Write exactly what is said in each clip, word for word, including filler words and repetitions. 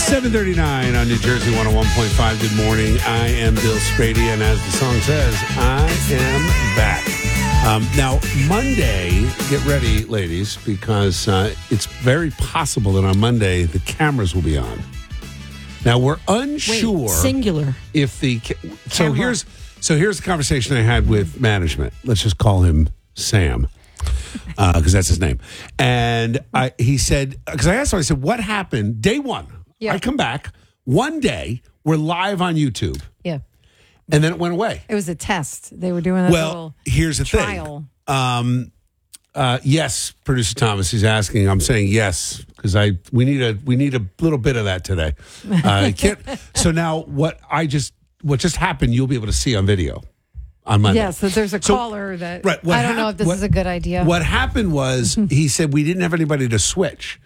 seven thirty-nine on New Jersey one oh one point five. Good morning. I am Bill Spady, and as the song says, I am back. Um, now, Monday, get ready, ladies, because uh, it's very possible that on Monday the cameras will be on. Now, we're unsure. Wait, singular. If the ca- so here's so here's the conversation I had with management. Let's just call him Sam, because uh, that's his name. And I, he said, because I asked him, I said, what happened day one? Yeah. I come back one day. We're live on YouTube. Yeah. And then it went away. It was a test. They were doing that Well, little here's the trial. thing. Um, uh, yes, producer Thomas, he's asking. I'm saying yes because I we need a we need a little bit of that today. Uh, can't, so now what I just what just happened, you'll be able to see on video on Monday. Yes, so there's a So- caller that. Right. What I don't hap- know if this what- is a good idea. What happened was he said we didn't have anybody to switch.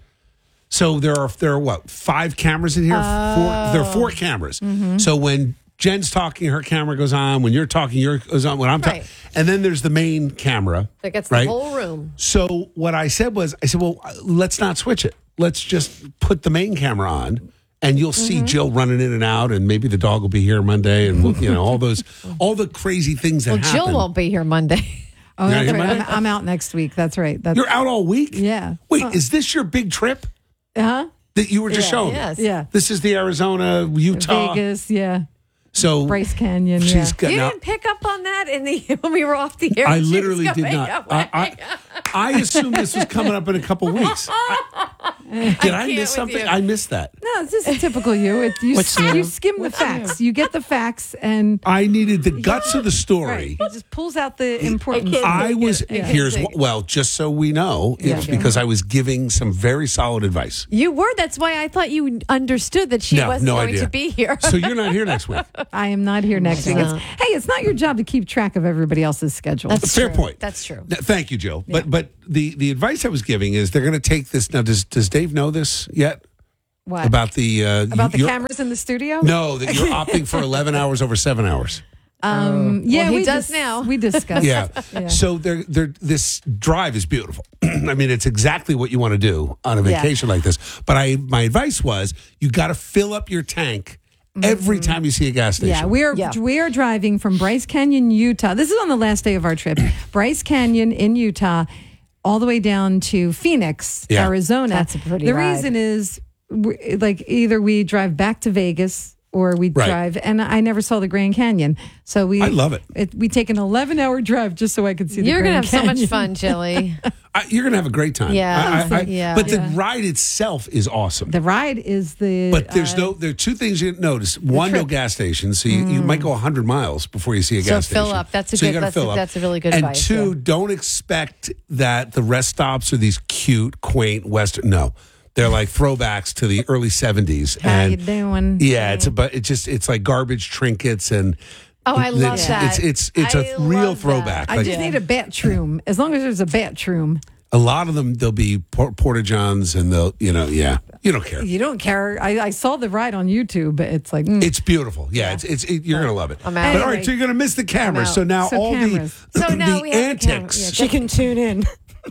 So there are there are what five cameras in here? Four, there are four cameras. So when Jen's talking, her camera goes on. When you're talking, yours goes on. When I'm talking, Right. and then there's the main camera That gets right? the whole room. So what I said was, I said, well, let's not switch it. Let's just put the main camera on, and you'll see Jill running in and out, and maybe the dog will be here Monday, and we'll, you know all those all the crazy things that Well, happen. Jill won't be here Monday. Oh, You're that's not here right. I'm, Monday? I'm out next week. That's right. That's, You're out all week. Yeah. Wait, is this your big trip huh? that you were just Yeah, showing? me? yes. Yeah. This is the Arizona, Utah. Vegas. Yeah. So Bryce Canyon. she's Yeah. got You now, didn't pick up on that in the when we were off the air. I She was literally did going not. away. I, I, I assumed this was coming up in a couple weeks. I- did I, can't miss with something? you. I missed that. No, it's just typical you. It, you, What's you new? skim the facts. You get the facts, and I needed the guts of the right, story. it just pulls out the important. can't- stuff. I was Yeah. here's wh- well, just so we know, it's Yeah. because I was giving some very solid advice. You were. That's why I thought you understood that she No, wasn't no going idea. to be here. So you're not here next week. I am not here next week. It's, hey, it's not your job to keep track of everybody else's schedule. That's Fair true. point. That's true. Th- Thank you, Jill. But but the the advice I was giving is they're going to take this now. Does does Dave know this yet what about the uh, about the you're- cameras in the studio? No, that you're opting for eleven hours over seven hours. Um, yeah, Well, he we does dis- now. We discussed. Yeah. Yeah. So they're, they're, this drive is beautiful. I mean, it's exactly what you want to do on a Yeah. vacation like this. But I, my advice was you got to fill up your tank every time you see a gas station. Yeah, we are Yeah. we are driving from Bryce Canyon, Utah. This is on the last day of our trip. Bryce Canyon in Utah, all the way down to Phoenix, Yeah. Arizona. That's a pretty The ride. reason is, we, like, either we drive back to Vegas or we Right. drive, and I never saw the Grand Canyon, so we I love it. we take an eleven hour drive just so I could see. You're the gonna Grand have so much Canyon. fun, Jilly. I, you're going to have a great time. Yeah. I- I- I- Yeah. But the Yeah. ride itself is awesome. The ride is the. But there's uh, no, there are two things you notice. One, no trip. gas stations. So you, you might go one hundred miles before you see a So gas station. fill up. That's a So you good- gotta that's a- fill up. that's a really good And advice, two, yeah. don't expect that the rest stops are these cute, quaint Western. No. They're like throwbacks to the early seventies. How and you doing? Yeah, it's a, but it's just it's like garbage trinkets and Oh, I love it's, that. It's it's it's I a real love that. throwback. I Like, just need a bathroom. As long as there's a bathroom. a lot of them they'll be por- porta johns and they'll you know yeah you don't care. You don't care. I, I saw the ride on YouTube. But it's like mm. It's beautiful. Yeah, it's it's it, you're gonna love it. I'm out. But all right, Anyway. so you're gonna miss the cameras. out. So now So all cameras. the So now the we have the camera. antics. Yeah, She can tune in.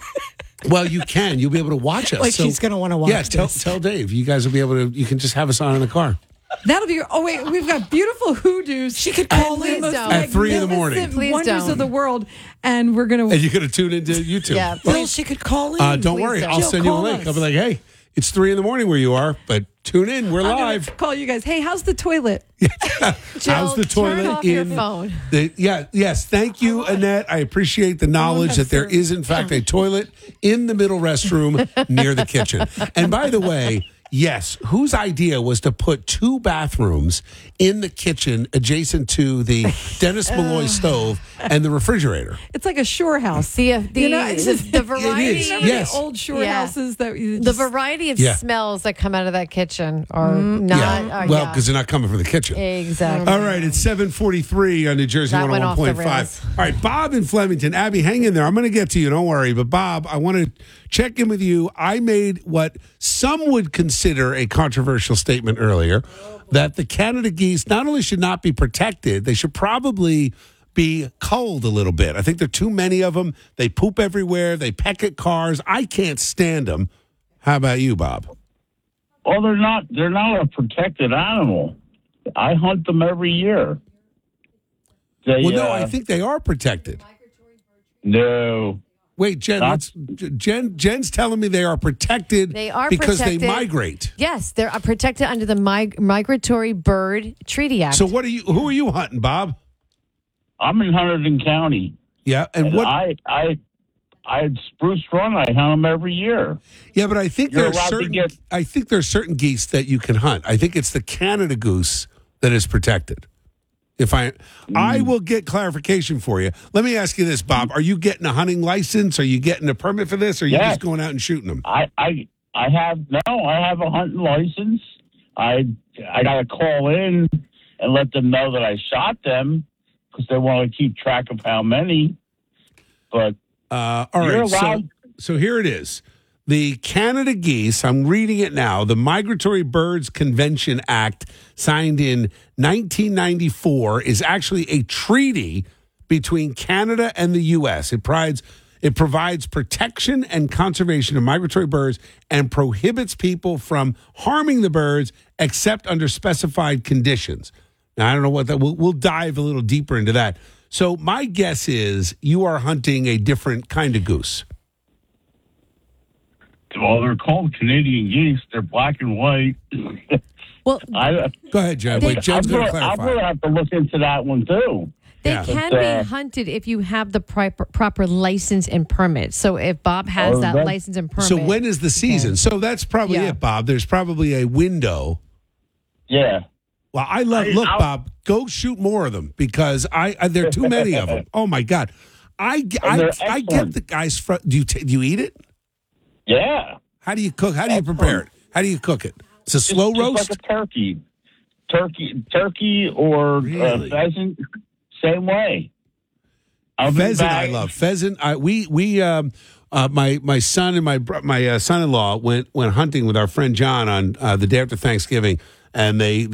Well, you can. You'll be able to watch us. Like So- she's gonna wanna watch Yeah, tell, this. tell Dave. You guys will be able to. You can just have us on in the car. That'll be. Oh wait, we've got beautiful hoodoos. She could call in. Please don't. At three in the morning. Please wonders don't. of the world, and we're gonna. And you're gonna tune into YouTube. Yeah, Bill, please. she could call in. Uh, don't Please worry. don't. I'll Jill, send you a call link. us. I'll be like, hey, it's three in the morning where you are, but tune in. We're I'm gonna live. call you guys. Hey, how's the toilet? Jill, How's the toilet turn off in your phone. The, yeah, yes. Thank you, Annette. I appreciate the knowledge that there is, in fact, a toilet in the middle restroom near the kitchen. And by the way, yes, whose idea was to put two bathrooms in the kitchen adjacent to the Dennis Malloy stove and the refrigerator? It's like a shore house. The, uh, the, You know, it's the, just- the It variety. is. Remember Yes. the old shore Yeah. houses that you The just, variety of Yeah. smells that come out of that kitchen are Mm-hmm. not. yeah. uh, well, yeah. because they're not coming from the kitchen. exactly. All right, it's seven forty-three on New Jersey That went one oh one point off the five. rails. All right, Bob in Flemington. Abby, hang in there. I'm going to get to you. Don't worry. But, Bob, I want to check in with you. I made what some would consider a controversial statement earlier that the Canada geese not only should not be protected, they should probably be culled a little bit. I think there are too many of them. They poop everywhere. They peck at cars. I can't stand them. How about you, Bob? Well, they're not. They're not a protected animal. I hunt them every year. They, Well, no, uh, I think they are protected. no. Wait, Jen, Not- let's, Jen, Jen's telling me they are protected They are because protected. they migrate. Yes, they're uh, protected under the Mig- Migratory Bird Treaty Act. So what are you? Who are you hunting, Bob? I'm in Hunterdon County, Yeah, and and what? I, I, I had Spruce Run. I hunt them every year. Yeah, but I think You're there's allowed to certain. get- I think there's certain geese that you can hunt. I think it's the Canada goose that is protected. If I, I will get clarification for you. Let me ask you this, Bob: are you getting a hunting license? Are you getting a permit for this? Or are you Yes. just going out and shooting them? I, I, I have no. I have a hunting license. I, I got to call in and let them know that I shot them because they want to keep track of how many. But Uh, all You're right, so, allowed- so here it is. The Canada geese, I'm reading it now, the Migratory Birds Convention Act, signed in nineteen ninety-four, is actually a treaty between Canada and the U S. It provides, it provides protection and conservation of migratory birds and prohibits people from harming the birds except under specified conditions. Now, I don't know what that, we'll, we'll dive a little deeper into that. So my guess is you are hunting a different kind of goose. well, they're called Canadian geese. They're black and white. well, I, Go ahead, Jen. They- Wait, Jen's I'm going to gonna, I'm clarify. gonna have to look into that one too. they Yeah. can But, uh, be hunted if you have the proper, proper license and permit. So if Bob has Oh, that that- license and permit. So when is the season? So that's probably Yeah. it, Bob. There's probably a window. Yeah. Well, I love. I- Look, I'll- Bob, go shoot more of them because I, I there are too many of them. Oh my God, I I, they're I get excellent. the guys. Fr- do you t- do you eat it? Yeah. How do you cook? How do you prepare it? How do you cook it? It's a slow Just roast. like a turkey, turkey, turkey, or Really? uh, pheasant. Same way. Oven Pheasant, I bag. love pheasant. I, we we um, uh, my my son and my bro- my uh, son-in-law went went hunting with our friend John on uh, the day after Thanksgiving, and they.